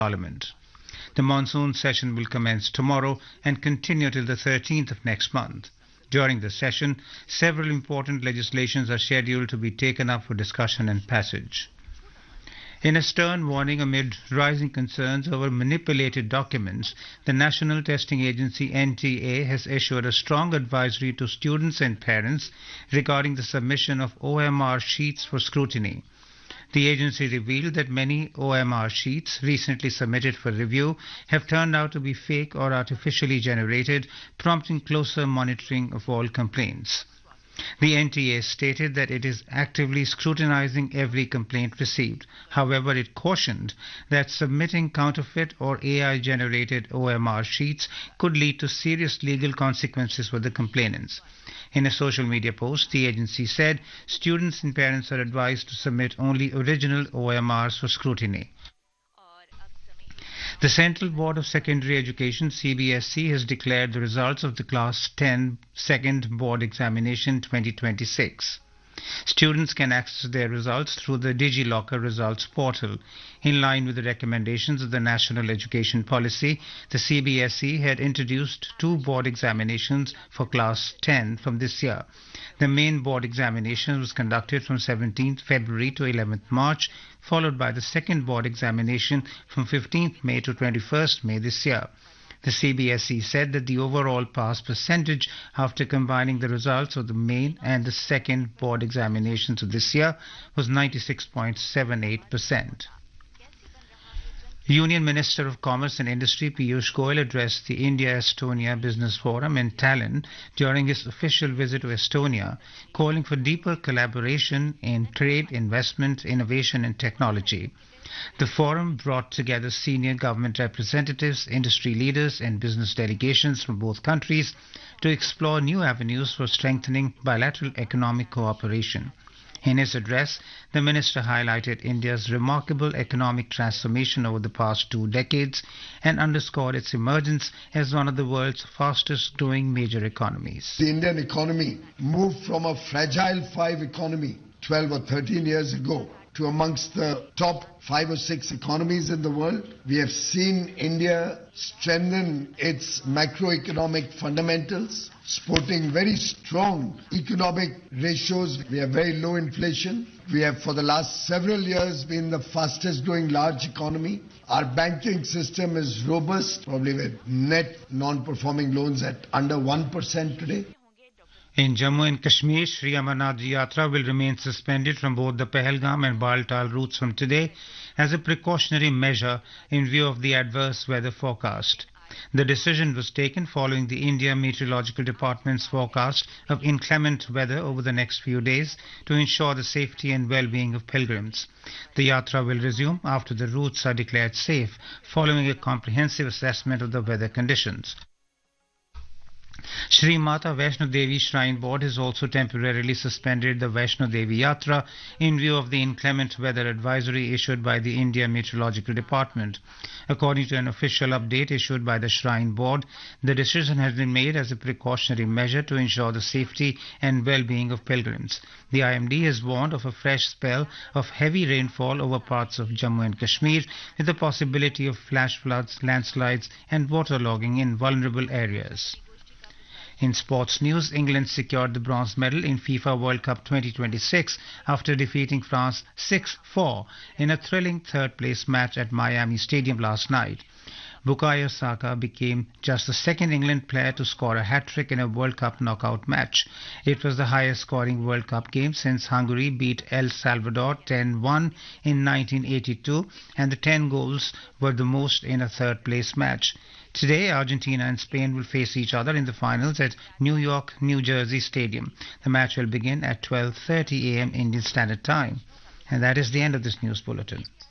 Parliament. The monsoon session will commence tomorrow and continue till the 13th of next month. During the session, several important legislations are scheduled to be taken up for discussion and passage. In a stern warning amid rising concerns over manipulated documents, the National Testing Agency (NTA) has issued a strong advisory to students and parents regarding the submission of OMR sheets for scrutiny. The agency revealed that many OMR sheets recently submitted for review have turned out to be fake or artificially generated, prompting closer monitoring of all complaints. The NTA stated that it is actively scrutinizing every complaint received. However, it cautioned that submitting counterfeit or AI-generated OMR sheets could lead to serious legal consequences for the complainants. In a social media post, the agency said students and parents are advised to submit only original OMRs for scrutiny. The Central Board of Secondary Education (CBSE) has declared the results of the Class 10 Second Board Examination 2026. Students can access their results through the DigiLocker results portal. In line with the recommendations of the National Education Policy, the CBSE had introduced two board examinations for Class 10 from this year. The main board examination was conducted from 17th February to 11th March, followed by the second board examination from 15th May to 21st May this year. The CBSE said that the overall pass percentage after combining the results of the main and the second board examinations of this year was 96.78%. Union Minister of Commerce and Industry Piyush Goyal addressed the India-Estonia Business Forum in Tallinn during his official visit to Estonia, calling for deeper collaboration in trade, investment, innovation and technology. The forum brought together senior government representatives, industry leaders and business delegations from both countries to explore new avenues for strengthening bilateral economic cooperation. In his address, the minister highlighted India's remarkable economic transformation over the past 2 decades and underscored its emergence as one of the world's fastest growing major economies. The Indian economy moved from a fragile 5 economy 12 or 13 years ago to amongst the top 5 or 6 economies in the world. We have seen India strengthen its macroeconomic fundamentals, sporting very strong economic ratios. We have very low inflation. We have for the last several years been the fastest growing large economy. Our banking system is robust, probably with net non-performing loans at under 1% today. In Jammu and Kashmir, Sri Amarnath Yatra will remain suspended from both the Pahalgam and Baltal routes from today as a precautionary measure in view of the adverse weather forecast. The decision was taken following the India Meteorological Department's forecast of inclement weather over the next few days to ensure the safety and well-being of pilgrims. The Yatra will resume after the routes are declared safe following a comprehensive assessment of the weather conditions. Shri Mata Vaishno Devi Shrine Board has also temporarily suspended the Vaishno Devi Yatra in view of the inclement weather advisory issued by the India Meteorological Department. According to an official update issued by the Shrine Board, the decision has been made as a precautionary measure to ensure the safety and well-being of pilgrims. The IMD has warned of a fresh spell of heavy rainfall over parts of Jammu and Kashmir with the possibility of flash floods, landslides and waterlogging in vulnerable areas. In sports news, England secured the bronze medal in FIFA World Cup 2026 after defeating France 6-4 in a thrilling third-place match at Miami Stadium last night. Bukayo Saka became just the second England player to score a hat-trick in a World Cup knockout match. It was the highest-scoring World Cup game since Hungary beat El Salvador 10-1 in 1982, and the 10 goals were the most in a third-place match. Today, Argentina and Spain will face each other in the finals at New York, New Jersey Stadium. The match will begin at 12:30 a.m. Indian Standard Time. And that is the end of this news bulletin.